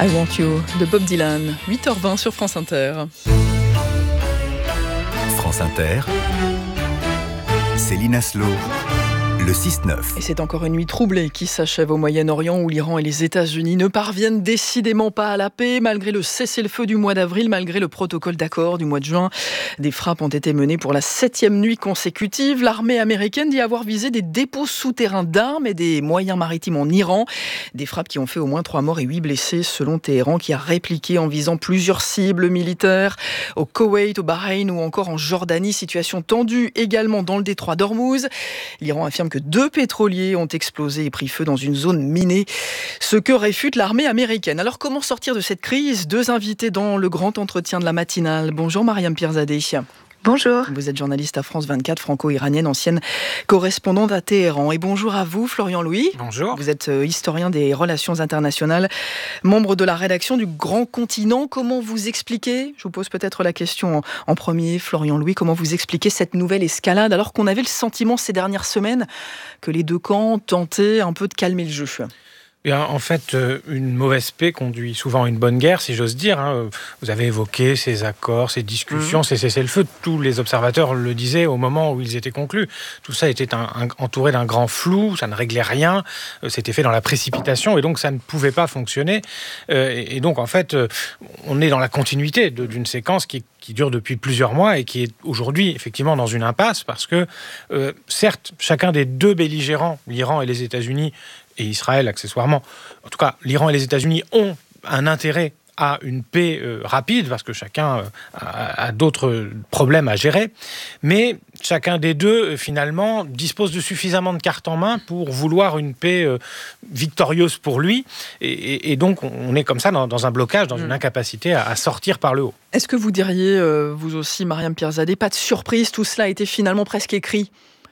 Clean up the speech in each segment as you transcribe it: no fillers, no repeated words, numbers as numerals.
I Want You de Bob Dylan, 8h20 sur France Inter. France Inter, Céline Aslo, le 6-9. Et c'est encore une nuit troublée qui s'achève au Moyen-Orient où l'Iran et les États-Unis ne parviennent décidément pas à la paix, malgré le cessez-le-feu du mois d'avril, malgré le protocole d'accord du mois de juin. Des frappes ont été menées pour la 7e nuit consécutive. L'armée américaine dit avoir visé des dépôts souterrains d'armes et des moyens maritimes en Iran. Des frappes qui ont fait au moins 3 morts et 8 blessés, selon Téhéran, qui a répliqué en visant plusieurs cibles militaires au Koweït, au Bahreïn ou encore en Jordanie. Situation tendue également dans le détroit d'Ormuz. L'Iran affirme que 2 pétroliers ont explosé et pris feu dans une zone minée, ce que réfute l'armée américaine. Alors comment sortir de cette crise ? 2 invités dans le grand entretien de la matinale. Bonjour Mariam Pirzadeh. Bonjour. Vous êtes journaliste à France 24, franco-iranienne, ancienne correspondante à Téhéran. Et bonjour à vous, Florian Louis. Bonjour. Vous êtes historien des relations internationales, membre de la rédaction du Grand Continent. Comment vous expliquez, je vous pose peut-être la question en premier, Florian Louis, comment vous expliquez cette nouvelle escalade alors qu'on avait le sentiment ces dernières semaines que les 2 camps tentaient un peu de calmer le jeu ? En fait, une mauvaise paix conduit souvent à une bonne guerre, si j'ose dire. Vous avez évoqué ces accords, ces discussions, ces cessez-le-feu. Tous les observateurs le disaient au moment où ils étaient conclus. Tout ça était entouré d'un grand flou, ça ne réglait rien, c'était fait dans la précipitation et donc ça ne pouvait pas fonctionner. Et donc, en fait, on est dans la continuité d'une séquence qui dure depuis plusieurs mois et qui est aujourd'hui effectivement dans une impasse parce que, certes, chacun des 2 belligérants, l'Iran et les États-Unis, et Israël accessoirement, en tout cas l'Iran et les États-Unis ont un intérêt à une paix rapide parce que chacun a d'autres problèmes à gérer, mais chacun des 2 finalement dispose de suffisamment de cartes en main pour vouloir une paix victorieuse pour lui et donc on est comme ça dans un blocage, dans une incapacité à sortir par le haut. Est-ce que vous diriez, vous aussi Mariam Pirzadeh, pas de surprise, tout cela a été finalement presque écrit ?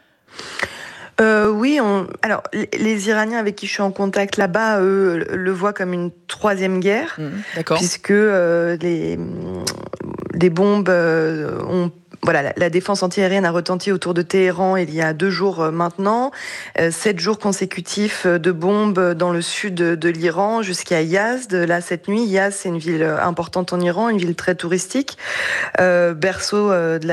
Oui, alors les Iraniens avec qui je suis en contact là-bas, eux, le voient comme une 3e guerre, d'accord. Puisque des bombes ont... Voilà, la défense antiaérienne a retenti autour de Téhéran il y a 2 jours maintenant. 7 jours consécutifs de bombes dans le sud de l'Iran jusqu'à Yazd. Là, cette nuit, Yazd, c'est une ville importante en Iran, une ville très touristique, un des berceaux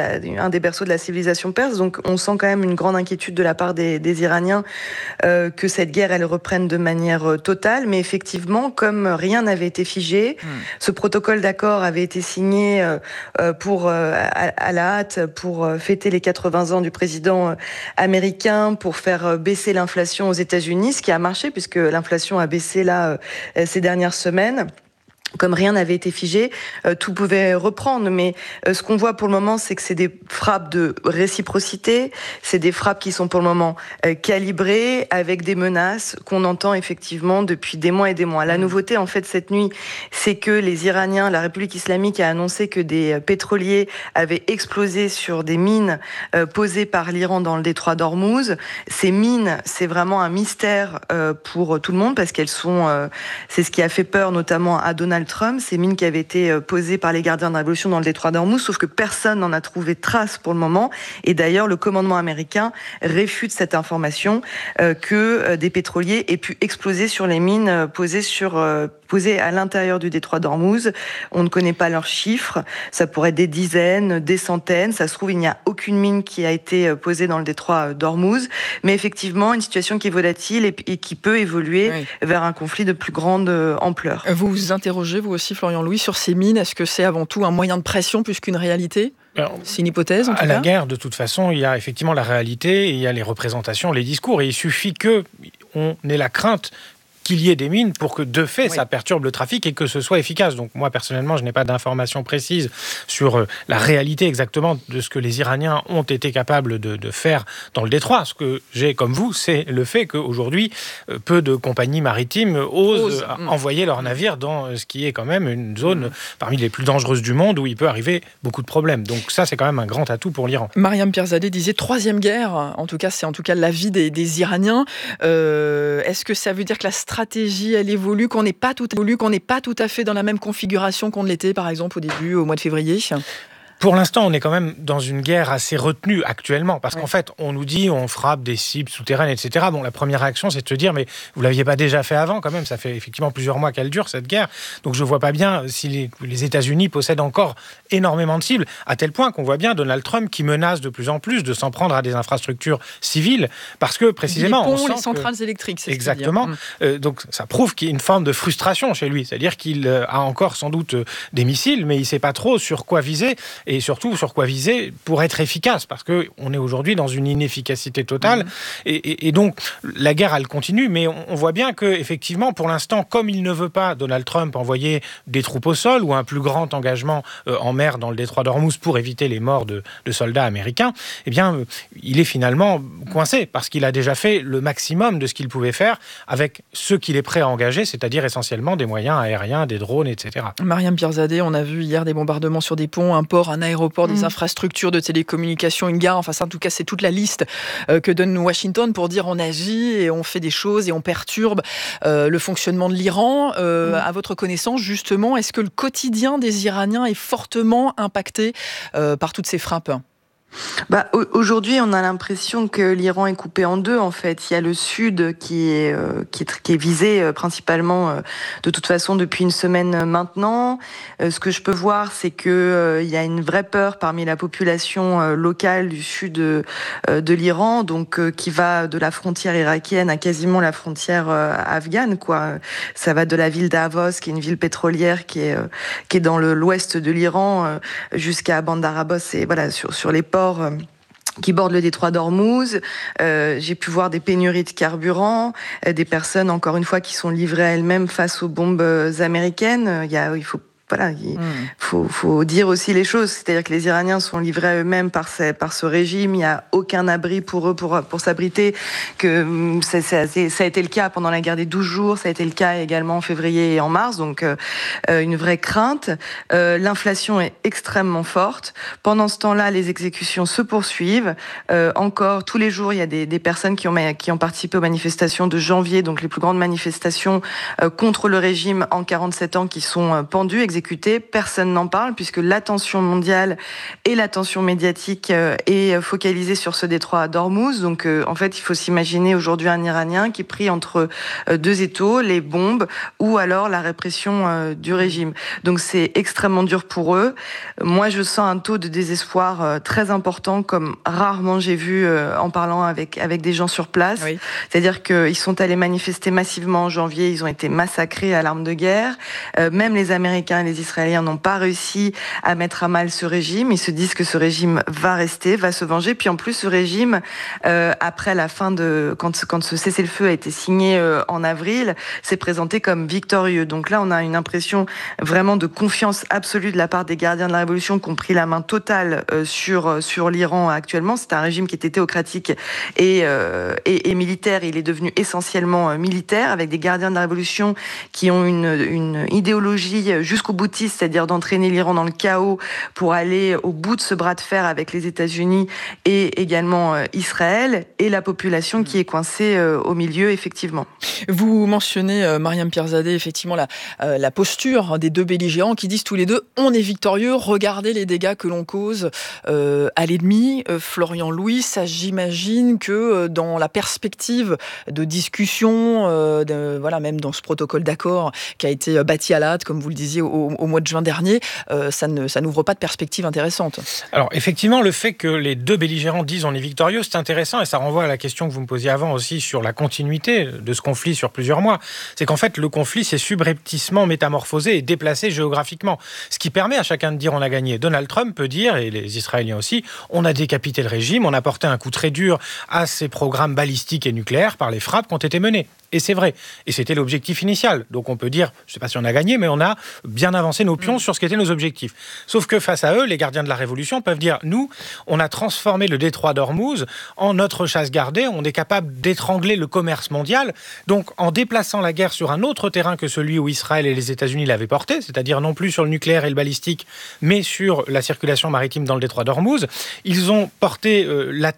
de la civilisation perse. Donc, on sent quand même une grande inquiétude de la part des Iraniens que cette guerre, elle reprenne de manière totale. Mais effectivement, comme rien n'avait été figé, ce protocole d'accord avait été signé pour à la pour fêter les 80 ans du président américain, pour faire baisser l'inflation aux États-Unis, ce qui a marché puisque l'inflation a baissé là ces dernières semaines. Comme rien n'avait été figé, tout pouvait reprendre. Mais ce qu'on voit pour le moment, c'est que c'est des frappes de réciprocité, c'est des frappes qui sont pour le moment calibrées, avec des menaces qu'on entend effectivement depuis des mois et des mois. La nouveauté, en fait, cette nuit, c'est que les Iraniens, la République islamique a annoncé que des pétroliers avaient explosé sur des mines posées par l'Iran dans le détroit d'Ormuz. Ces mines, c'est vraiment un mystère pour tout le monde, parce qu'elles sont... c'est ce qui a fait peur, notamment à Donald Trump, ces mines qui avaient été posées par les gardiens de la Révolution dans le détroit d'Ormuz, sauf que personne n'en a trouvé trace pour le moment. Et d'ailleurs, le commandement américain réfute cette information que des pétroliers aient pu exploser sur les mines posées à l'intérieur du détroit d'Ormuz. On ne connaît pas leurs chiffres. Ça pourrait être des dizaines, des centaines. Ça se trouve, il n'y a aucune mine qui a été posée dans le détroit d'Ormuz. Mais effectivement, une situation qui est volatile et qui peut évoluer vers un conflit de plus grande ampleur. Vous vous interrogez, vous aussi, Florian Louis, sur ces mines. Est-ce que c'est avant tout un moyen de pression plus qu'une réalité ? C'est une hypothèse, en tout cas. À la guerre, de toute façon, il y a effectivement la réalité, il y a les représentations, les discours. Et il suffit qu'on ait la crainte qu'il y ait des mines pour que, de fait, ça perturbe le trafic et que ce soit efficace. Donc, moi, personnellement, je n'ai pas d'informations précises sur la réalité exactement de ce que les Iraniens ont été capables de faire dans le détroit. Ce que j'ai, comme vous, c'est le fait qu'aujourd'hui, peu de compagnies maritimes osent envoyer leurs navires dans ce qui est quand même une zone parmi les plus dangereuses du monde où il peut arriver beaucoup de problèmes. Donc ça, c'est quand même un grand atout pour l'Iran. Mariam Pirzadeh disait 3e guerre. En tout cas, c'est l'avis des Iraniens. Est-ce que ça veut dire que la stratégie, elle évolue, qu'on n'est pas tout à fait dans la même configuration qu'on l'était, par exemple, au mois de février ? Pour l'instant, on est quand même dans une guerre assez retenue actuellement, parce qu'en fait, on nous dit on frappe des cibles souterraines, etc. Bon, la première réaction, c'est de se dire, mais vous l'aviez pas déjà fait avant quand même, ça fait effectivement plusieurs mois qu'elle dure, cette guerre, donc je vois pas bien si les États-Unis possèdent encore énormément de cibles, à tel point qu'on voit bien Donald Trump qui menace de plus en plus de s'en prendre à des infrastructures civiles, parce que précisément... Les ponts, on sent les centrales électriques, c'est exactement. Donc ça prouve qu'il y a une forme de frustration chez lui, c'est-à-dire qu'il a encore sans doute des missiles, mais il ne sait pas trop sur quoi viser, et surtout sur quoi viser pour être efficace, parce qu'on est aujourd'hui dans une inefficacité totale, et donc la guerre elle continue, mais on voit bien qu'effectivement pour l'instant, comme il ne veut pas, Donald Trump, envoyer des troupes au sol ou un plus grand engagement en mer dans le détroit d'Ormuz pour éviter les morts de soldats américains, eh bien il est finalement coincé, parce qu'il a déjà fait le maximum de ce qu'il pouvait faire avec ce qu'il est prêt à engager, c'est-à-dire essentiellement des moyens aériens, des drones, etc. Mariam Pirzadeh, on a vu hier des bombardements sur des ponts, un port, un aéroport, des infrastructures de télécommunications, une gare, enfin ça, en tout cas c'est toute la liste que donne Washington pour dire on agit et on fait des choses et on perturbe le fonctionnement de l'Iran. À votre connaissance justement, est-ce que le quotidien des Iraniens est fortement impacté par toutes ces frappes ? Aujourd'hui, on a l'impression que l'Iran est coupé en deux. En fait, il y a le sud qui est visé principalement de toute façon depuis une semaine maintenant. Ce que je peux voir, c'est que il y a une vraie peur parmi la population locale du sud de l'Iran, donc qui va de la frontière irakienne à quasiment la frontière afghane, quoi. Ça va de la ville d'Avos, qui est une ville pétrolière qui est dans l'ouest de l'Iran, jusqu'à Bandar Abbas, et voilà sur les ports qui bordent le détroit d'Ormuz. J'ai pu voir des pénuries de carburant, des personnes, encore une fois, qui sont livrées à elles-mêmes face aux bombes américaines. Il faut dire aussi les choses, c'est-à-dire que les Iraniens sont livrés à eux-mêmes par ce régime. Il n'y a aucun abri pour eux pour s'abriter. Que ça a été le cas pendant la guerre des 12 jours, ça a été le cas également en février et en mars, donc une vraie crainte. L'inflation est extrêmement forte. Pendant ce temps-là, les exécutions se poursuivent. Encore tous les jours, il y a des personnes qui ont participé aux manifestations de janvier, donc les plus grandes manifestations contre le régime en 47 ans, qui sont pendues, exécutés. Personne n'en parle, puisque l'attention mondiale et l'attention médiatique est focalisée sur ce détroit d'Ormuz. Donc en fait, il faut s'imaginer aujourd'hui un Iranien qui est pris entre deux étaux, les bombes ou alors la répression du régime. Donc c'est extrêmement dur pour eux. Moi, je sens un taux de désespoir très important, comme rarement j'ai vu en parlant avec des gens sur place. Oui. C'est-à-dire qu'ils sont allés manifester massivement en janvier, ils ont été massacrés à l'arme de guerre. Même les Américains et les Israéliens n'ont pas réussi à mettre à mal ce régime. Ils se disent que ce régime va rester, va se venger. Puis en plus, ce régime, après la fin quand ce cessez-le-feu a été signé en avril, s'est présenté comme victorieux. Donc là, on a une impression vraiment de confiance absolue de la part des gardiens de la Révolution, qui ont pris la main totale sur l'Iran actuellement. C'est un régime qui était théocratique et militaire. Il est devenu essentiellement militaire, avec des gardiens de la Révolution qui ont une idéologie jusqu'au boutiste, c'est-à-dire d'entraîner l'Iran dans le chaos pour aller au bout de ce bras de fer avec les États-Unis et également Israël, et la population qui est coincée au milieu, effectivement. Vous mentionnez, Mariam Pirzadeh, effectivement la posture des deux belligérants qui disent tous les deux on est victorieux, regardez les dégâts que l'on cause à l'ennemi. Florian Louis, ça, j'imagine que dans la perspective de discussion, même dans ce protocole d'accord qui a été bâti à la hâte, comme vous le disiez, au mois de juin dernier, ça n'ouvre pas de perspective intéressante. Alors effectivement, le fait que les deux belligérants disent on est victorieux, c'est intéressant, et ça renvoie à la question que vous me posiez avant aussi sur la continuité de ce conflit sur plusieurs mois. C'est qu'en fait, le conflit s'est subrepticement métamorphosé et déplacé géographiquement, ce qui permet à chacun de dire on a gagné. Donald Trump peut dire, et les Israéliens aussi, on a décapité le régime, on a porté un coup très dur à ces programmes balistiques et nucléaires par les frappes qui ont été menées. Et c'est vrai. Et c'était l'objectif initial. Donc on peut dire, je ne sais pas si on a gagné, mais on a bien avancé nos pions sur ce qu'étaient nos objectifs. Sauf que face à eux, les gardiens de la Révolution peuvent dire, nous, on a transformé le détroit d'Ormuz en notre chasse gardée, on est capable d'étrangler le commerce mondial. Donc en déplaçant la guerre sur un autre terrain que celui où Israël et les États-Unis l'avaient porté, c'est-à-dire non plus sur le nucléaire et le balistique, mais sur la circulation maritime dans le détroit d'Ormuz, ils ont porté l'attaque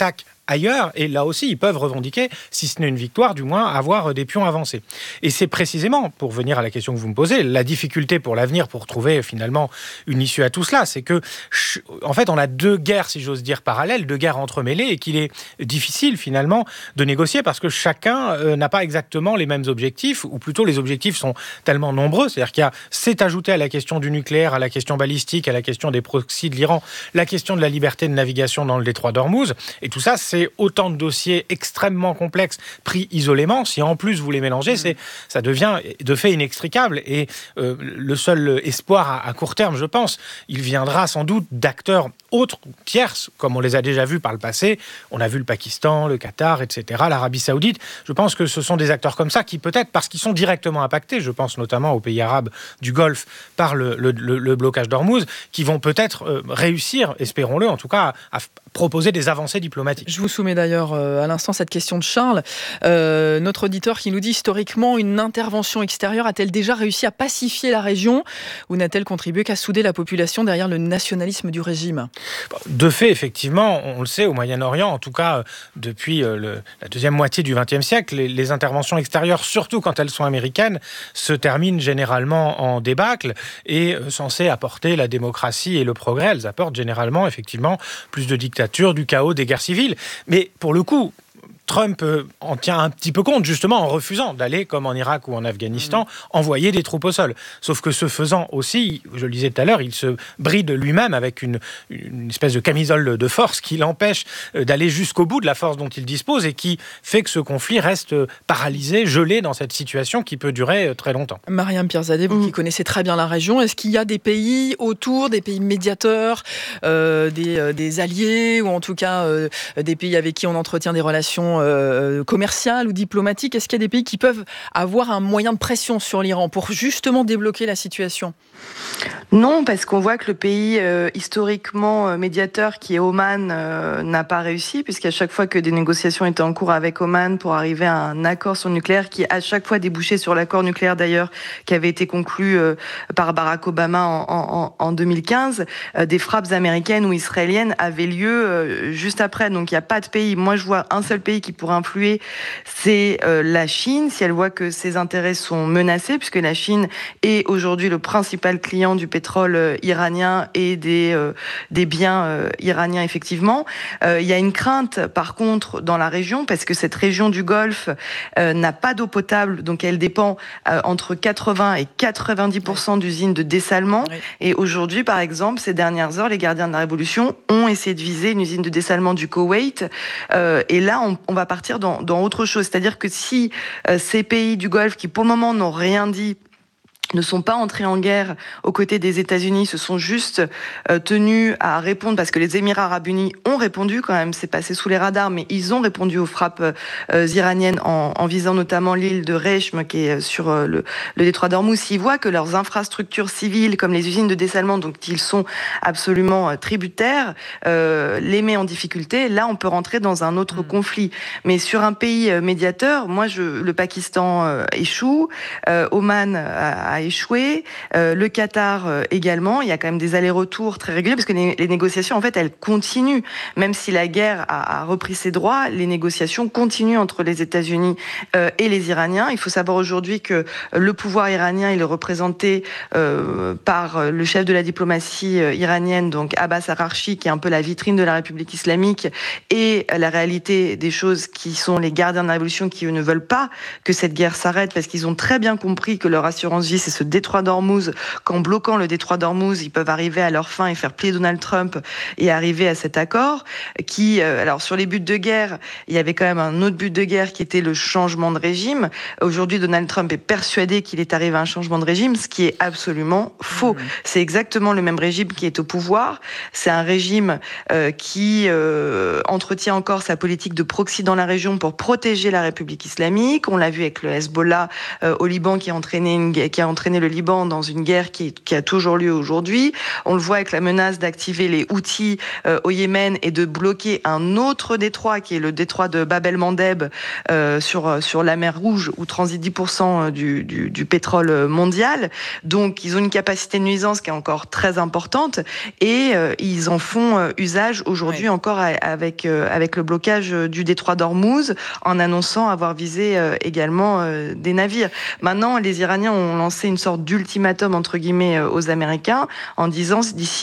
ailleurs, et là aussi, ils peuvent revendiquer, si ce n'est une victoire, du moins avoir des pions avancés. Et c'est précisément, pour venir à la question que vous me posez, la difficulté pour l'avenir, pour trouver finalement une issue à tout cela, c'est que, en fait, on a deux guerres, si j'ose dire, parallèles, deux guerres entremêlées, et qu'il est difficile finalement de négocier parce que chacun n'a pas exactement les mêmes objectifs, ou plutôt les objectifs sont tellement nombreux, c'est-à-dire c'est ajouté à la question du nucléaire, à la question balistique, à la question des proxys de l'Iran, la question de la liberté de navigation dans le détroit d'Ormuz, et tout ça, c'est autant de dossiers extrêmement complexes pris isolément. Si en plus vous les mélangez, ça devient de fait inextricable, et le seul espoir à court terme, je pense, il viendra sans doute d'acteurs autres, tierces, comme on les a déjà vus par le passé. On a vu le Pakistan, le Qatar, etc., l'Arabie Saoudite. Je pense que ce sont des acteurs comme ça qui, peut-être, parce qu'ils sont directement impactés, je pense notamment aux pays arabes du Golfe par le blocage d'Ormuz, qui vont peut-être réussir, espérons-le en tout cas, à proposer des avancées diplomatiques. Je vous soumets d'ailleurs à l'instant cette question de Charles, notre auditeur qui nous dit historiquement, une intervention extérieure a-t-elle déjà réussi à pacifier la région ou n'a-t-elle contribué qu'à souder la population derrière le nationalisme du régime ? De fait, effectivement, on le sait, au Moyen-Orient, en tout cas depuis la deuxième moitié du XXe siècle, les interventions extérieures, surtout quand elles sont américaines, se terminent généralement en débâcle et censées apporter la démocratie et le progrès. Elles apportent généralement, effectivement, plus de dictature, du chaos, des guerres civiles. Mais pour le coup, Trump en tient un petit peu compte, justement, en refusant d'aller, comme en Irak ou en Afghanistan, envoyer des troupes au sol. Sauf que ce faisant aussi, je le disais tout à l'heure, il se bride lui-même avec une espèce de camisole de force qui l'empêche d'aller jusqu'au bout de la force dont il dispose et qui fait que ce conflit reste paralysé, gelé dans cette situation qui peut durer très longtemps. Mariam Pirzadeh, vous qui connaissez très bien la région, est-ce qu'il y a des pays autour, des pays médiateurs, des alliés, ou en tout cas des pays avec qui on entretient des relations commerciales ou diplomatiques? Est-ce qu'il y a des pays qui peuvent avoir un moyen de pression sur l'Iran pour justement débloquer la situation? Non, parce qu'on voit que le pays historiquement médiateur qui est Oman n'a pas réussi, puisqu'à chaque fois que des négociations étaient en cours avec Oman pour arriver à un accord sur le nucléaire, qui à chaque fois débouchait sur l'accord nucléaire d'ailleurs qui avait été conclu par Barack Obama en 2015, des frappes américaines ou israéliennes avaient lieu juste après. Donc il n'y a pas de pays. Moi je vois un seul pays qui pourrait influer, c'est la Chine, si elle voit que ses intérêts sont menacés, puisque la Chine est aujourd'hui le principal client du pétrole iranien et des biens iraniens, effectivement. Il y a une crainte, par contre, dans la région, parce que cette région du Golfe n'a pas d'eau potable, donc elle dépend entre 80 et 90% d'usines de dessalement. Oui. Et aujourd'hui, par exemple, ces dernières heures, les gardiens de la Révolution ont essayé de viser une usine de dessalement du Koweït. Et là, on va partir dans autre chose. C'est-à-dire que si ces pays du Golfe, qui pour le moment n'ont rien dit, ne sont pas entrés en guerre aux côtés des États-Unis, se sont juste tenus à répondre, parce que les Émirats arabes unis ont répondu quand même, c'est passé sous les radars, mais ils ont répondu aux frappes iraniennes en visant notamment l'île de Reichm, qui est sur le détroit d'Ormuz. S'ils voient que leurs infrastructures civiles, comme les usines de dessalement, dont ils sont absolument tributaires, les met en difficulté, là on peut rentrer dans un autre conflit. Mais sur un pays médiateur, le Pakistan échoue, Oman a échoué, le Qatar également. Il y a quand même des allers-retours très réguliers parce que les négociations, en fait, elles continuent. Même si la guerre a repris ses droits, les négociations continuent entre les États-Unis et les Iraniens. Il faut savoir aujourd'hui que le pouvoir iranien, il est représenté par le chef de la diplomatie iranienne, donc Abbas Araghchi, qui est un peu la vitrine de la République islamique, et la réalité des choses qui sont les gardiens de la révolution qui, eux, ne veulent pas que cette guerre s'arrête parce qu'ils ont très bien compris que leur assurance vie, c'est ce détroit d'Ormuz, qu'en bloquant le détroit d'Ormuz, ils peuvent arriver à leur fin et faire plier Donald Trump et arriver à cet accord qui, alors sur les buts de guerre, il y avait quand même un autre but de guerre qui était le changement de régime. Aujourd'hui, Donald Trump est persuadé qu'il est arrivé à un changement de régime, ce qui est absolument faux. C'est exactement le même régime qui est au pouvoir. C'est un régime qui entretient encore sa politique de proxy dans la région pour protéger la République islamique. On l'a vu avec le Hezbollah au Liban qui a entraîné entraîné le Liban dans une guerre qui a toujours lieu aujourd'hui. On le voit avec la menace d'activer les Houthis au Yémen et de bloquer un autre détroit qui est le détroit de Bab el-Mandeb sur la mer Rouge où transite 10% du pétrole mondial. Donc ils ont une capacité de nuisance qui est encore très importante et ils en font usage aujourd'hui encore avec le blocage du détroit d'Ormuz en annonçant avoir visé également des navires. Maintenant, les Iraniens ont lancé une sorte d'ultimatum entre guillemets aux Américains en disant si d'ici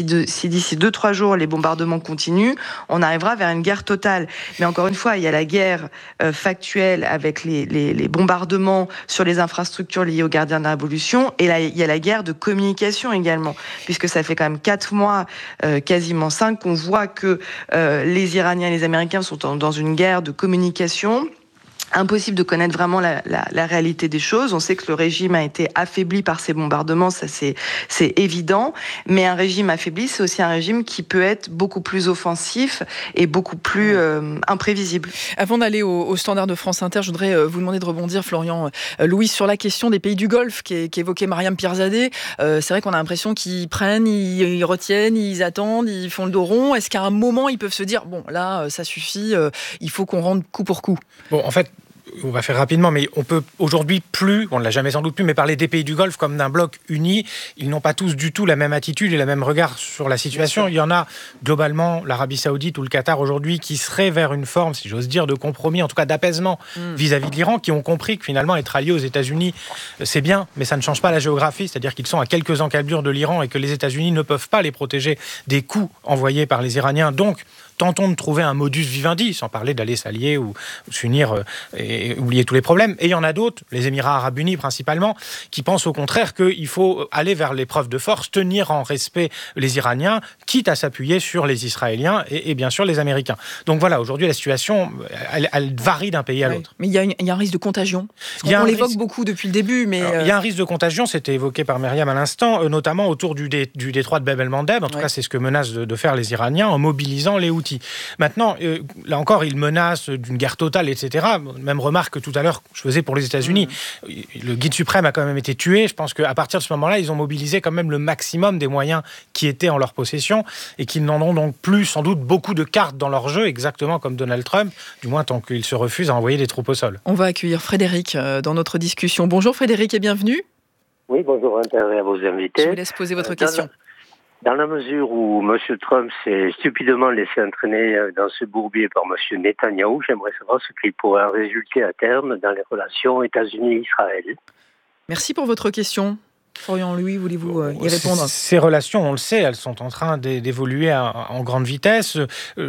2-3 jours les bombardements continuent, on arrivera vers une guerre totale. Mais encore une fois, il y a la guerre factuelle avec les bombardements sur les infrastructures liées aux gardiens de la Révolution et là, il y a la guerre de communication également, puisque ça fait quand même 4 mois, quasiment 5, qu'on voit que les Iraniens et les Américains sont dans une guerre de communication. Impossible de connaître vraiment la réalité des choses. On sait que le régime a été affaibli par ces bombardements, ça c'est évident. Mais un régime affaibli, c'est aussi un régime qui peut être beaucoup plus offensif et beaucoup plus imprévisible. Avant d'aller au standard de France Inter, je voudrais vous demander de rebondir, Florian Louis, sur la question des pays du Golfe qu'évoquait Mariam Pirzadeh. C'est vrai qu'on a l'impression qu'ils prennent, ils retiennent, ils attendent, ils font le dos rond. Est-ce qu'à un moment, ils peuvent se dire, bon, là, ça suffit, il faut qu'on rende coup pour coup? Bon, en fait, on va faire rapidement, mais on peut aujourd'hui plus, on ne l'a jamais sans doute plus, mais parler des pays du Golfe comme d'un bloc uni. Ils n'ont pas tous du tout la même attitude et le même regard sur la situation. Il y en a globalement, l'Arabie Saoudite ou le Qatar aujourd'hui, qui seraient vers une forme, si j'ose dire, de compromis, en tout cas d'apaisement vis-à-vis de l'Iran, qui ont compris que finalement être alliés aux États-Unis, c'est bien, mais ça ne change pas la géographie, c'est-à-dire qu'ils sont à quelques encablures de l'Iran et que les États-Unis ne peuvent pas les protéger des coups envoyés par les Iraniens. Donc, tentons de trouver un modus vivendi, sans parler d'aller s'allier ou s'unir et oublier tous les problèmes. Et il y en a d'autres, les Émirats arabes unis principalement, qui pensent au contraire qu'il faut aller vers l'épreuve de force, tenir en respect les Iraniens, quitte à s'appuyer sur les Israéliens et bien sûr les Américains. Donc voilà, aujourd'hui la situation, elle varie d'un pays à l'autre. Mais il y a un risque de contagion. On l'évoque beaucoup depuis le début. Mais il y a un risque de contagion, c'était évoqué par Myriam à l'instant, notamment autour du détroit de Bab el-Mandeb. En tout cas, c'est ce que menacent de faire les Iraniens en mobilisant les Houthis. Maintenant, là encore, ils menacent d'une guerre totale, etc. Même remarque que tout à l'heure, je faisais pour les États-Unis. Le guide suprême a quand même été tué. Je pense qu'à partir de ce moment-là, ils ont mobilisé quand même le maximum des moyens qui étaient en leur possession et qu'ils n'en ont donc plus, sans doute, beaucoup de cartes dans leur jeu, exactement comme Donald Trump, du moins tant qu'il se refuse à envoyer des troupes au sol. On va accueillir Frédéric dans notre discussion. Bonjour Frédéric et bienvenue. Oui, bonjour à vos invités. Je vous laisse poser votre question. Dans la mesure où M. Trump s'est stupidement laissé entraîner dans ce bourbier par M. Netanyahou, j'aimerais savoir ce qu'il pourrait en résulter à terme dans les relations États-Unis-Israël. Merci pour votre question. Florian Louis, voulez-vous y répondre ? Ces relations, on le sait, elles sont en train d'évoluer en grande vitesse.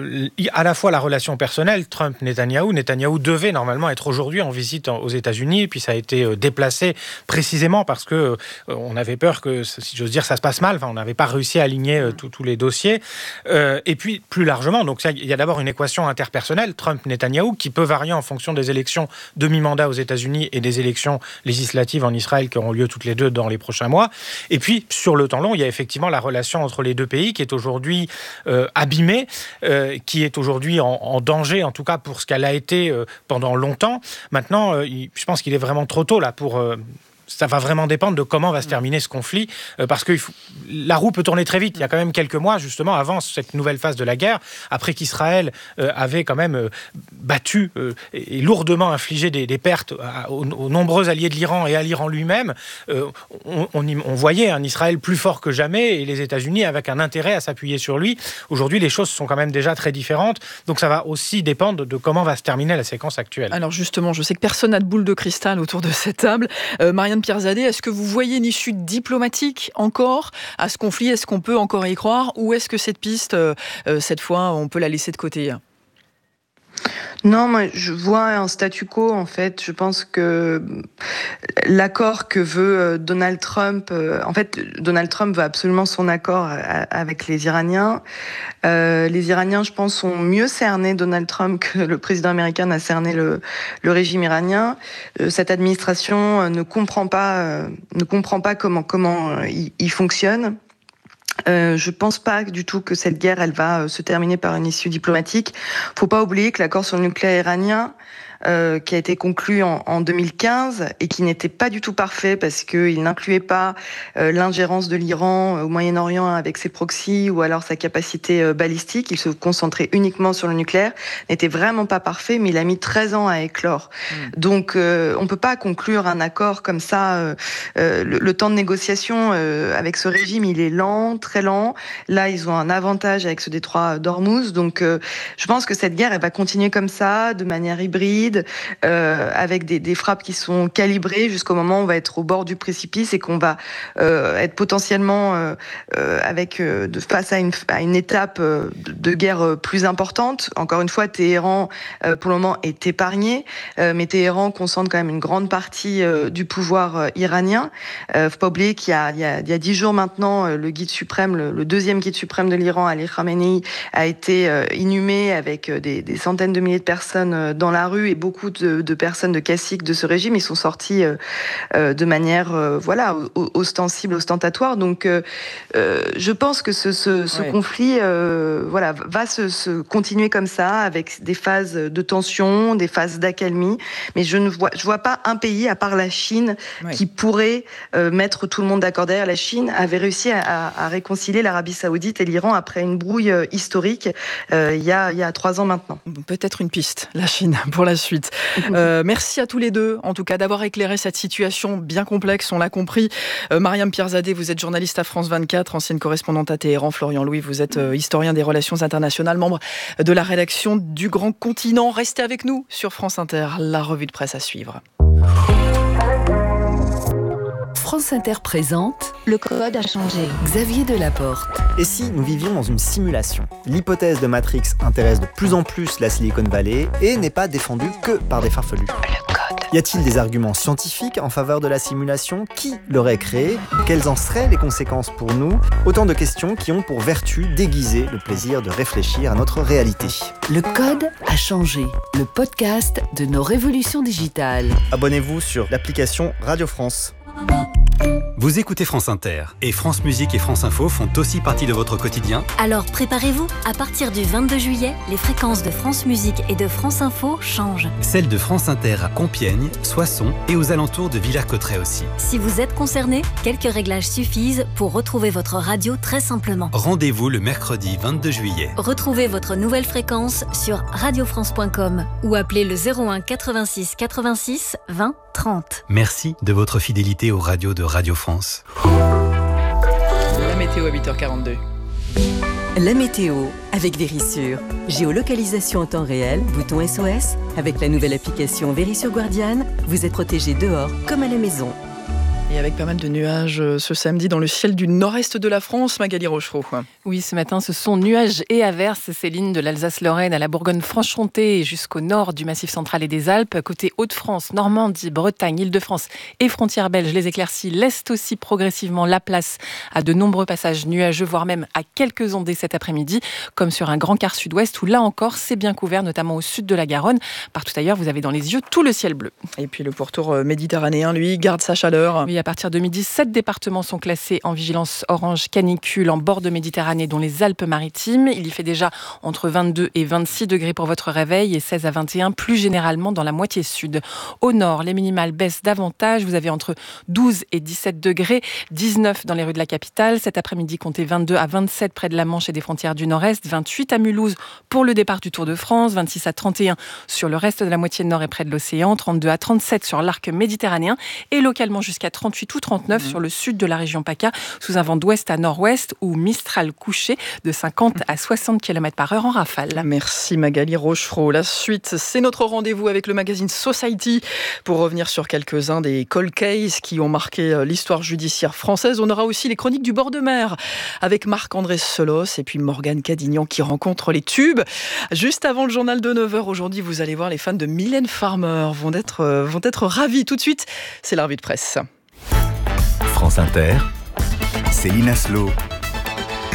À la fois la relation personnelle, Trump-Netanyahou. Netanyahou devait normalement être aujourd'hui en visite aux États-Unis, puis ça a été déplacé précisément parce que on avait peur que, si j'ose dire, ça se passe mal. Enfin, on n'avait pas réussi à aligner tous les dossiers. Et puis, plus largement, donc il y a d'abord une équation interpersonnelle, Trump-Netanyahou, qui peut varier en fonction des élections de mi-mandat aux États-Unis et des élections législatives en Israël qui auront lieu toutes les deux dans les prochains mois. Et puis, sur le temps long, il y a effectivement la relation entre les deux pays qui est aujourd'hui abîmée, qui est aujourd'hui en danger, en tout cas pour ce qu'elle a été pendant longtemps. Maintenant, je pense qu'il est vraiment trop tôt là pour... ça va vraiment dépendre de comment va se terminer ce conflit, parce que la roue peut tourner très vite. Il y a quand même quelques mois, justement, avant cette nouvelle phase de la guerre, après qu'Israël avait quand même battu et lourdement infligé des pertes aux nombreux alliés de l'Iran et à l'Iran lui-même, on voyait un Israël plus fort que jamais et les États-Unis avec un intérêt à s'appuyer sur lui. Aujourd'hui, les choses sont quand même déjà très différentes, donc ça va aussi dépendre de comment va se terminer la séquence actuelle. Alors justement, je sais que personne n'a de boule de cristal autour de cette table. Mariam Pirzadeh, est-ce que vous voyez une issue diplomatique encore à ce conflit ? Est-ce qu'on peut encore y croire ? Ou est-ce que cette piste, cette fois, on peut la laisser de côté ? Non, moi je vois un statu quo en fait. Je pense que l'accord que veut Donald Trump, en fait Donald Trump veut absolument son accord avec les Iraniens. Les Iraniens, je pense, ont mieux cerné Donald Trump que le président américain n'a cerné le régime iranien. Cette administration ne comprend pas comment il fonctionne. Je pense pas du tout que cette guerre, elle va se terminer par une issue diplomatique. Faut pas oublier que l'accord sur le nucléaire iranien qui a été conclu en 2015 et qui n'était pas du tout parfait parce qu'il n'incluait pas l'ingérence de l'Iran au Moyen-Orient avec ses proxys ou alors sa capacité balistique. Il se concentrait uniquement sur le nucléaire. N'était vraiment pas parfait, mais il a mis 13 ans à éclore. Donc, on peut pas conclure un accord comme ça. Le temps de négociation avec ce régime, il est lent, très lent. Là, ils ont un avantage avec ce détroit d'Ormuz. Donc, je pense que cette guerre, elle va continuer comme ça, de manière hybride, avec des frappes qui sont calibrées jusqu'au moment où on va être au bord du précipice et qu'on va être potentiellement face à une étape de guerre plus importante. Encore une fois, Téhéran, pour le moment, est épargné, mais Téhéran concentre quand même une grande partie du pouvoir iranien. Faut pas oublier qu'il y a 10 jours maintenant, le guide suprême, le deuxième guide suprême de l'Iran, Ali Khamenei, a été inhumé avec des centaines de milliers de personnes dans la rue et beaucoup de personnes de caciques de ce régime. Ils sont sortis de manière ostensible, ostentatoire. Donc, je pense que ce conflit va se continuer comme ça, avec des phases de tension, des phases d'accalmie. Mais je vois pas un pays, à part la Chine, qui pourrait mettre tout le monde d'accord. Derrière, la Chine avait réussi à réconcilier l'Arabie Saoudite et l'Iran après une brouille historique il y a 3 ans maintenant. Peut-être une piste, la Chine, pour la suite. Merci à tous les deux, en tout cas, d'avoir éclairé cette situation bien complexe, on l'a compris. Mariam Pierzadeh, vous êtes journaliste à France 24, ancienne correspondante à Téhéran. Florian Louis, vous êtes historien des relations internationales, membre de la rédaction du Grand Continent. Restez avec nous sur France Inter, la revue de presse à suivre. France Inter présente Le code a changé. Xavier Delaporte. Et si nous vivions dans une simulation ? L'hypothèse de Matrix intéresse de plus en plus la Silicon Valley et n'est pas défendue que par des farfelus. Le code. Y a-t-il des arguments scientifiques en faveur de la simulation ? Qui l'aurait créée ? Quelles en seraient les conséquences pour nous ? Autant de questions qui ont pour vertu d'aiguiser le plaisir de réfléchir à notre réalité. Le code a changé. Le podcast de nos révolutions digitales. Abonnez-vous sur l'application Radio France. Vous écoutez France Inter et France Musique et France Info font aussi partie de votre quotidien. Alors préparez-vous, à partir du 22 juillet, les fréquences de France Musique et de France Info changent. Celles de France Inter à Compiègne, Soissons et aux alentours de Villers-Cotterêts aussi. Si vous êtes concerné, quelques réglages suffisent pour retrouver votre radio très simplement. Rendez-vous le mercredi 22 juillet. Retrouvez votre nouvelle fréquence sur radiofrance.com ou appelez le 01 86 86 20 30. Merci de votre fidélité aux radios de Radio France. La météo à 8h42. La météo avec Vérissure. Géolocalisation en temps réel, bouton SOS. Avec la nouvelle application Vérissure Guardian, vous êtes protégé dehors comme à la maison. Et avec pas mal de nuages ce samedi dans le ciel du nord-est de la France, Magali Rochereau. Oui, ce matin, ce sont nuages et averses, Céline, de l'Alsace-Lorraine à la Bourgogne-Franche-Comté jusqu'au nord du Massif central et des Alpes. Côté Hauts-de-France, Normandie, Bretagne, Île-de-France et frontières belges, les éclaircies laissent aussi progressivement la place à de nombreux passages nuageux, voire même à quelques ondées cet après-midi, comme sur un grand quart sud-ouest où là encore, c'est bien couvert, notamment au sud de la Garonne. Partout ailleurs, vous avez dans les yeux tout le ciel bleu. Et puis le pourtour méditerranéen, lui, garde sa chaleur. Oui, à partir de midi, 7 départements sont classés en vigilance orange canicule en bord de Méditerranée, dont les Alpes-Maritimes. Il y fait déjà entre 22 et 26 degrés pour votre réveil et 16 à 21 plus généralement dans la moitié sud. Au nord, les minimales baissent davantage. Vous avez entre 12 et 17 degrés, 19 dans les rues de la capitale. Cet après-midi, comptez 22 à 27 près de la Manche et des frontières du Nord-Est, 28 à Mulhouse pour le départ du Tour de France, 26 à 31 sur le reste de la moitié nord et près de l'océan, 32 à 37 sur l'arc méditerranéen et localement jusqu'à 38 ou 39 sur le sud de la région PACA, sous un vent d'ouest à nord-ouest ou Mistral couché de 50 à 60 km/h en rafale. Merci Magali Rochereau. La suite, c'est notre rendez-vous avec le magazine Society pour revenir sur quelques-uns des cold cases qui ont marqué l'histoire judiciaire française. On aura aussi les chroniques du bord de mer avec Marc-André Selos et puis Morgane Cadignan qui rencontre les tubes. Juste avant le journal de 9h, aujourd'hui, vous allez voir les fans de Mylène Farmer vont être ravis. Tout de suite, c'est la revue de presse. France Inter, Céline Aslo,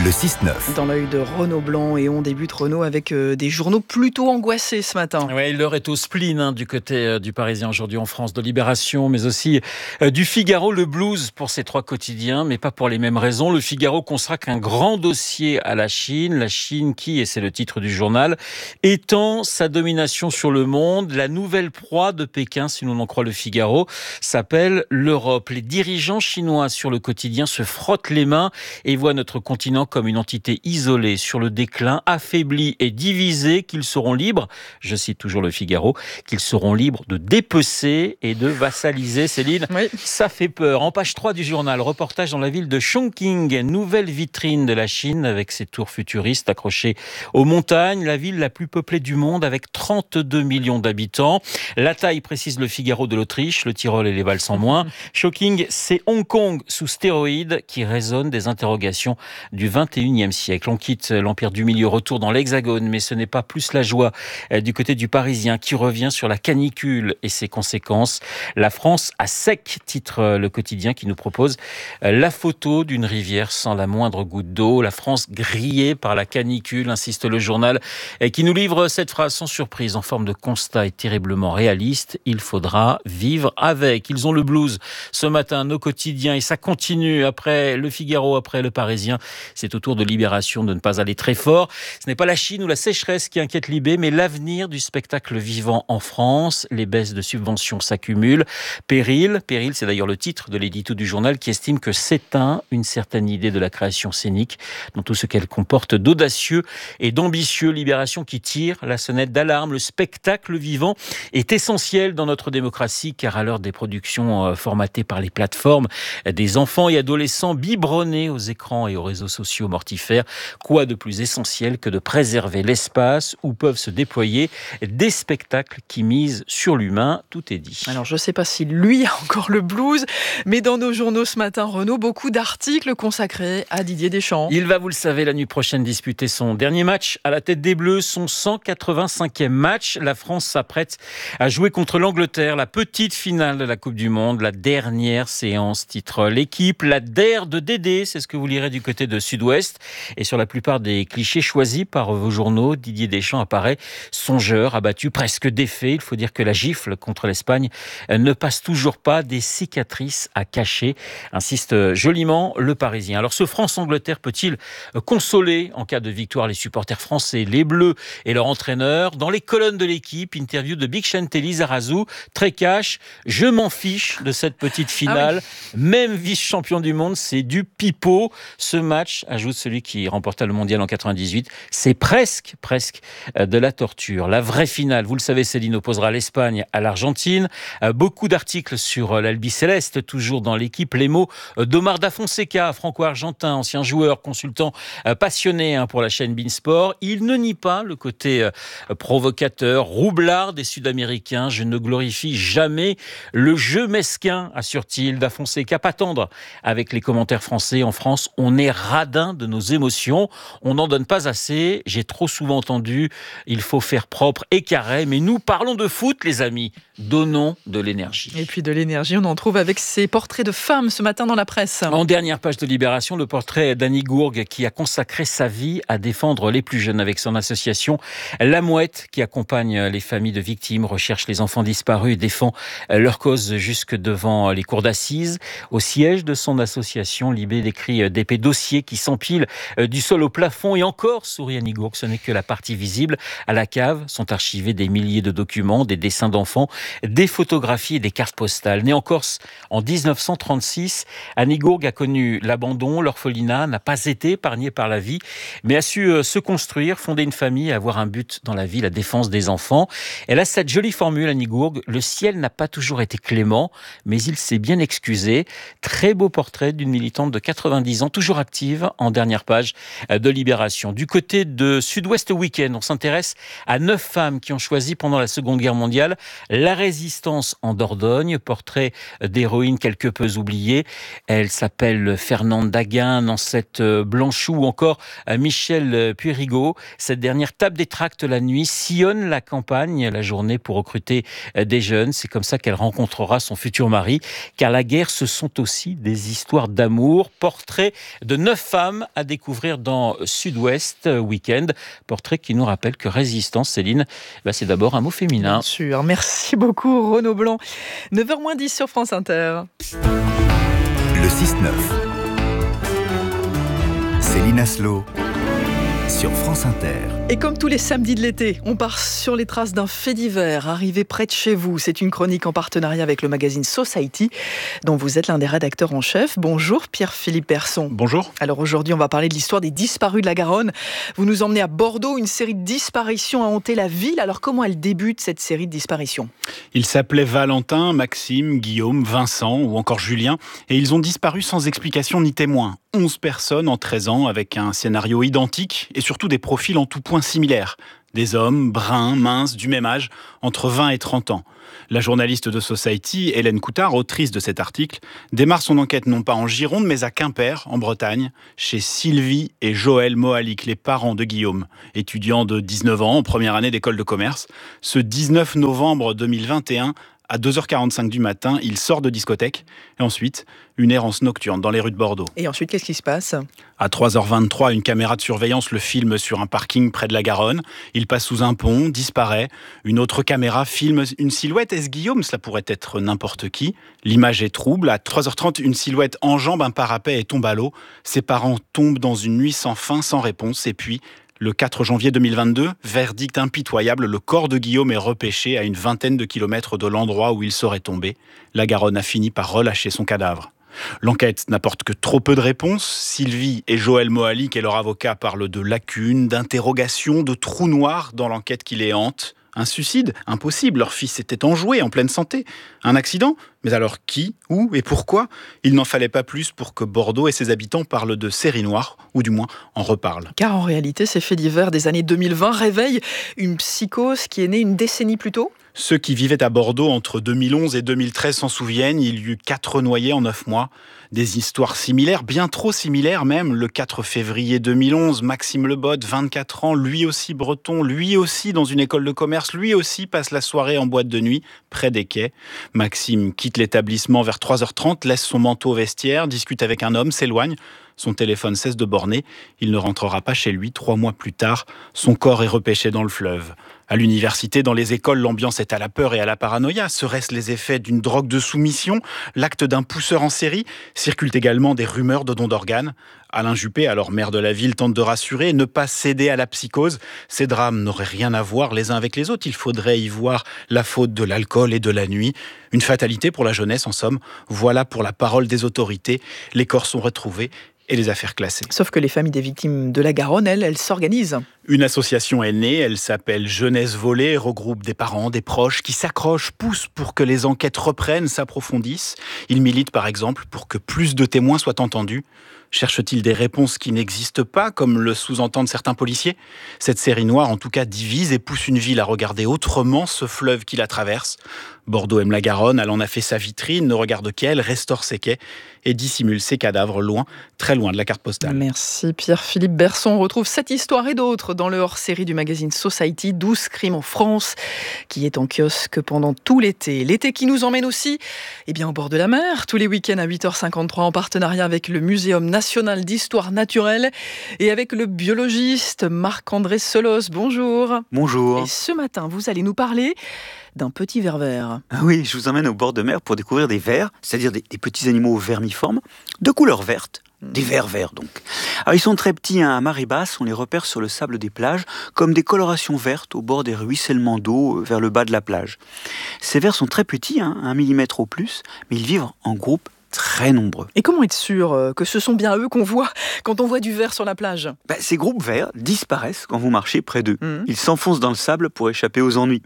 le 6-9. Dans l'œil de Renaud Blanc, et on débute, Renaud, avec des journaux plutôt angoissés ce matin. Oui, l'heure est au spleen du côté du Parisien aujourd'hui en France, de Libération, mais aussi du Figaro. Le blues pour ces 3 quotidiens, mais pas pour les mêmes raisons. Le Figaro consacre un grand dossier à la Chine qui, et c'est le titre du journal, étend sa domination sur le monde. La nouvelle proie de Pékin, si l'on en croit le Figaro, s'appelle l'Europe. Les dirigeants chinois sur le quotidien se frottent les mains et voient notre continent comme une entité isolée, sur le déclin, affaiblie et divisée, qu'ils seront libres, je cite toujours le Figaro, qu'ils seront libres de dépecer et de vassaliser. Céline, oui. Ça fait peur. En page 3 du journal, reportage dans la ville de Chongqing, nouvelle vitrine de la Chine avec ses tours futuristes accrochées aux montagnes, la ville la plus peuplée du monde avec 32 millions d'habitants. La taille, précise le Figaro, de l'Autriche, le Tyrol et les Vals en moins. Chongqing, c'est Hong Kong sous stéroïdes qui résonne des interrogations du 21e siècle. On quitte l'Empire du Milieu, retour dans l'Hexagone, mais ce n'est pas plus la joie du côté du Parisien qui revient sur la canicule et ses conséquences. La France à sec, titre le quotidien qui nous propose la photo d'une rivière sans la moindre goutte d'eau. La France grillée par la canicule, insiste le journal, et qui nous livre cette phrase sans surprise en forme de constat et terriblement réaliste. Il faudra vivre avec. Ils ont le blues ce matin, nos quotidiens, et ça continue après le Figaro, après le Parisien. C'est au tour de Libération de ne pas aller très fort. Ce n'est pas la Chine ou la sécheresse qui inquiète Libé, mais l'avenir du spectacle vivant en France. Les baisses de subventions s'accumulent. Péril, c'est d'ailleurs le titre de l'édito du journal, qui estime que s'éteint une certaine idée de la création scénique, dans tout ce qu'elle comporte d'audacieux et d'ambitieux. Libération qui tire la sonnette d'alarme. Le spectacle vivant est essentiel dans notre démocratie, car à l'heure des productions formatées par les plateformes, des enfants et adolescents biberonnés aux écrans et aux réseaux sociaux mortifères, quoi de plus essentiel que de préserver l'espace où peuvent se déployer des spectacles qui misent sur l'humain. Tout est dit. Alors je ne sais pas si lui a encore le blues, mais dans nos journaux ce matin, Renaud, beaucoup d'articles consacrés à Didier Deschamps. Il va, vous le savez, la nuit prochaine disputer son dernier match à la tête des Bleus, son 185e match. La France s'apprête à jouer contre l'Angleterre, la petite finale de la Coupe du Monde, la dernière séance, titre l'équipe, la DER de Dédé, c'est ce que vous lirez du côté de Sud-Ouest. Et sur la plupart des clichés choisis par vos journaux, Didier Deschamps apparaît songeur, abattu, presque défait. Il faut dire que la gifle contre l'Espagne ne passe toujours pas, des cicatrices à cacher, insiste joliment le Parisien. Alors ce France-Angleterre peut-il consoler en cas de victoire les supporters français, les Bleus et leur entraîneur? Dans les colonnes de l'équipe, interview de Big Chantelly Lizarazu, très cash, je m'en fiche de cette petite finale. Même vice-champion du monde, c'est du pipeau. Ce match, ajoute celui qui remporta le mondial en 98, c'est presque de la torture. La vraie finale, vous le savez, Céline, opposera l'Espagne à l'Argentine. Beaucoup d'articles sur l'Albi Céleste, toujours dans l'équipe. Les mots d'Omar Da Fonseca, franco-argentin, ancien joueur, consultant passionné pour la chaîne Beansport. Il ne nie pas le côté provocateur, roublard des Sud-Américains. Je ne glorifie jamais le jeu mesquin, assure-t-il. Da Fonseca, pas tendre avec les commentaires français. En France, on est radin de nos émotions. On n'en donne pas assez. J'ai trop souvent entendu, il faut faire propre et carré. Mais nous parlons de foot, les amis. Donnons de l'énergie. Et puis de l'énergie, on en trouve avec ces portraits de femmes ce matin dans la presse. En dernière page de Libération, le portrait d'Annie Gourgue qui a consacré sa vie à défendre les plus jeunes avec son association La Mouette, qui accompagne les familles de victimes, recherche les enfants disparus et défend leur cause jusque devant les cours d'assises. Au siège de son association, Libé décrit d'épais dossiers qui s'empilent du sol au plafond. Et encore, sourit Annie Gourgue, ce n'est que la partie visible. À la cave sont archivés des milliers de documents, des dessins d'enfants, des photographies et des cartes postales. Née en Corse en 1936, Annie Gourgue a connu l'abandon, l'orphelinat, n'a pas été épargnée par la vie, mais a su se construire, fonder une famille et avoir un but dans la vie, la défense des enfants. Elle a cette jolie formule, Annie Gourgue, le ciel n'a pas toujours été clément, mais il s'est bien excusé. Très beau portrait d'une militante de 90 ans, toujours active, en dernière page de Libération. Du côté de Sud-Ouest Week-end, on s'intéresse à 9 femmes qui ont choisi pendant la Seconde Guerre mondiale la résistance en Dordogne, portrait d'héroïne quelque peu oubliée. Elle s'appelle Fernande Daguin, Nancette Blanchou ou encore Michel Puyrigaud. Cette dernière tape des tracts la nuit, sillonne la campagne la journée pour recruter des jeunes. C'est comme ça qu'elle rencontrera son futur mari, car la guerre, ce sont aussi des histoires d'amour. Portrait de 9 femmes femme à découvrir dans Sud-Ouest Week-end. Portrait qui nous rappelle que résistance, Céline, c'est d'abord un mot féminin. Bien sûr, merci beaucoup Renaud Blanc. 9h-10 sur France Inter. Le 6-9. Céline Aslo sur France Inter. Et comme tous les samedis de l'été, on part sur les traces d'un fait divers arrivé près de chez vous. C'est une chronique en partenariat avec le magazine Society, dont vous êtes l'un des rédacteurs en chef. Bonjour Pierre-Philippe Persson. Bonjour. Alors aujourd'hui, on va parler de l'histoire des disparus de la Garonne. Vous nous emmenez à Bordeaux, une série de disparitions a hanté la ville. Alors comment elle débute, cette série de disparitions ? Ils s'appelaient Valentin, Maxime, Guillaume, Vincent ou encore Julien. Et ils ont disparu sans explication ni témoin. 11 personnes en 13 ans avec un scénario identique et surtout des profils en tout point similaires. Des hommes bruns, minces, du même âge, entre 20 et 30 ans. La journaliste de Society, Hélène Coutard, autrice de cet article, démarre son enquête non pas en Gironde, mais à Quimper, en Bretagne, chez Sylvie et Joël Mohalik, les parents de Guillaume, étudiants de 19 ans en première année d'école de commerce. Ce 19 novembre 2021, à 2h45 du matin, il sort de discothèque et ensuite une errance nocturne dans les rues de Bordeaux. Et ensuite, qu'est-ce qui se passe ? À 3h23, une caméra de surveillance le filme sur un parking près de la Garonne. Il passe sous un pont, disparaît. Une autre caméra filme une silhouette. Est-ce Guillaume ? Cela pourrait être n'importe qui. L'image est trouble. À 3h30, une silhouette enjambe un parapet et tombe à l'eau. Ses parents tombent dans une nuit sans fin, sans réponse. Et puis, le 4 janvier 2022, verdict impitoyable, le corps de Guillaume est repêché à une vingtaine de kilomètres de l'endroit où il serait tombé. La Garonne a fini par relâcher son cadavre. L'enquête n'apporte que trop peu de réponses. Sylvie et Joël Mohalik et leur avocat parlent de lacunes, d'interrogations, de trous noirs dans l'enquête qui les hante. Un suicide ? Impossible, leur fils était enjoué, en pleine santé. Un accident ? Mais alors qui, où et pourquoi ? Il n'en fallait pas plus pour que Bordeaux et ses habitants parlent de série noire, ou du moins en reparlent. Car en réalité, ces faits divers des années 2020 réveillent une psychose qui est née une décennie plus tôt. Ceux qui vivaient à Bordeaux entre 2011 et 2013 s'en souviennent, il y eut 4 noyés en 9 mois. Des histoires similaires, bien trop similaires même. Le 4 février 2011, Maxime Lebotte, 24 ans, lui aussi breton, lui aussi dans une école de commerce, lui aussi passe la soirée en boîte de nuit, près des quais. Maxime quitte l'établissement vers 3h30, laisse son manteau au vestiaire, discute avec un homme, s'éloigne. Son téléphone cesse de borner. Il ne rentrera pas chez lui. 3 mois plus tard, son corps est repêché dans le fleuve. À l'université, dans les écoles, l'ambiance est à la peur et à la paranoïa. Seraient-ce les effets d'une drogue de soumission ? L'acte d'un pousseur en série ? Circulent également des rumeurs de dons d'organes. Alain Juppé, alors maire de la ville, tente de rassurer, ne pas céder à la psychose. Ces drames n'auraient rien à voir les uns avec les autres. Il faudrait y voir la faute de l'alcool et de la nuit. Une fatalité pour la jeunesse, en somme. Voilà pour la parole des autorités. Les corps sont retrouvés et les affaires classées. Sauf que les familles des victimes de la Garonne, elles s'organisent. Une association est née, elle s'appelle Jeunesse Volée, regroupe des parents, des proches qui s'accrochent, poussent pour que les enquêtes reprennent, s'approfondissent. Ils militent par exemple pour que plus de témoins soient entendus. Cherche-t-il des réponses qui n'existent pas, comme le sous-entendent certains policiers ? Cette série noire, en tout cas, divise et pousse une ville à regarder autrement ce fleuve qui la traverse. Bordeaux aime la Garonne, elle en a fait sa vitrine, ne regarde qu'elle, restaure ses quais et dissimule ses cadavres loin, très loin de la carte postale. Merci Pierre-Philippe Persson. On retrouve cette histoire et d'autres dans le hors-série du magazine Society, 12 crimes en France, qui est en kiosque pendant tout l'été. L'été qui nous emmène aussi au bord de la mer, tous les week-ends à 8h53 en partenariat avec le Muséum national d'histoire naturelle et avec le biologiste Marc-André Solos. Bonjour. Bonjour. Et ce matin, vous allez nous parler d'un petit ver vert. Ah oui, je vous emmène au bord de mer pour découvrir des vers, c'est-à-dire des petits animaux vermiformes de couleur verte. Des vers verts donc. Alors ils sont très petits à marée basse, on les repère sur le sable des plages comme des colorations vertes au bord des ruissellements d'eau vers le bas de la plage. Ces vers sont très petits, 1 millimètre au plus, mais ils vivent en groupe très nombreux. Et comment être sûr que ce sont bien eux qu'on voit quand on voit du ver sur la plage ? Ces groupes verts disparaissent quand vous marchez près d'eux. Ils s'enfoncent dans le sable pour échapper aux ennuis.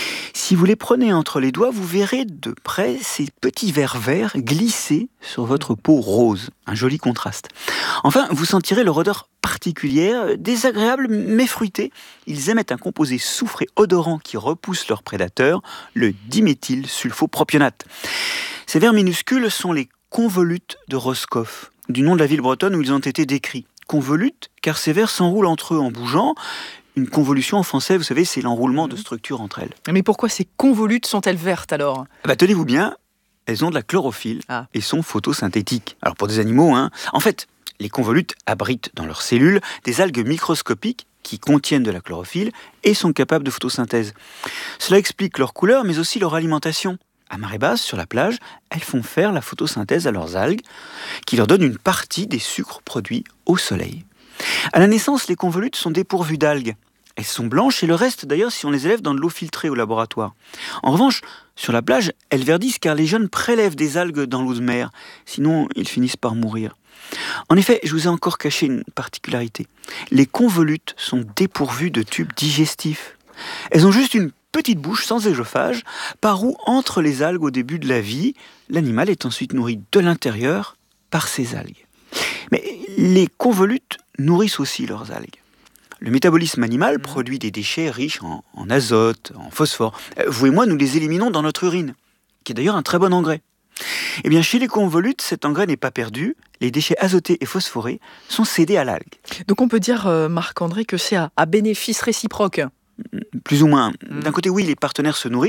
Si vous les prenez entre les doigts, vous verrez de près ces petits vers verts glisser sur votre peau rose. Un joli contraste. Enfin, vous sentirez leur odeur particulière, désagréable mais fruitée. Ils émettent un composé soufré odorant qui repousse leurs prédateurs, le diméthylsulfopropionate. Ces vers minuscules sont les convolutes de Roscoff, du nom de la ville bretonne où ils ont été décrits. Convolutes, car ces vers s'enroulent entre eux en bougeant. Une convolution en français, vous savez, c'est l'enroulement de structures entre elles. Mais pourquoi ces convolutes sont-elles vertes alors ? Tenez-vous bien, elles ont de la chlorophylle et sont photosynthétiques. Alors pour des animaux, en fait, Les convolutes abritent dans leurs cellules des algues microscopiques qui contiennent de la chlorophylle et sont capables de photosynthèse. Cela explique leur couleur, mais aussi leur alimentation. À marée basse, sur la plage, elles font faire la photosynthèse à leurs algues, qui leur donnent une partie des sucres produits au soleil. À la naissance, les convolutes sont dépourvues d'algues. Elles sont blanches et le reste d'ailleurs si on les élève dans de l'eau filtrée au laboratoire. En revanche, sur la plage, elles verdissent car les jeunes prélèvent des algues dans l'eau de mer. Sinon, ils finissent par mourir. En effet, je vous ai encore caché une particularité. Les convolutes sont dépourvues de tubes digestifs. Elles ont juste une petite bouche sans œsophage, par où entre les algues au début de la vie. L'animal est ensuite nourri de l'intérieur par ces algues. Mais les convolutes nourrissent aussi leurs algues. Le métabolisme animal produit des déchets riches en azote, en phosphore. Vous et moi, nous les éliminons dans notre urine, qui est d'ailleurs un très bon engrais. Eh bien, chez les convolutes, cet engrais n'est pas perdu. Les déchets azotés et phosphorés sont cédés à l'algue. Donc on peut dire, Marc-André, que c'est à bénéfice réciproque. Plus ou moins. D'un côté, oui, les partenaires se nourrissent.